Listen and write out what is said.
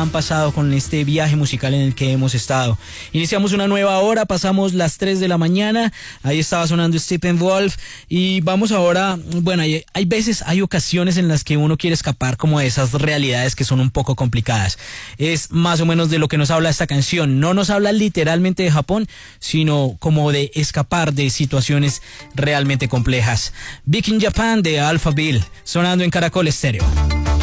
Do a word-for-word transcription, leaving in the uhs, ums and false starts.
han pasado con este viaje musical en el que hemos estado. Iniciamos una nueva hora, pasamos las tres de la mañana, ahí estaba sonando Steppenwolf y vamos ahora, bueno, hay, hay veces, hay ocasiones en las que uno quiere escapar como de esas realidades que son un poco complicadas. Es más o menos de lo que nos habla esta canción. No nos habla literalmente de Japón, sino como de escapar de situaciones realmente complejas. Big in Japan de Alphaville, sonando en Caracol Estéreo.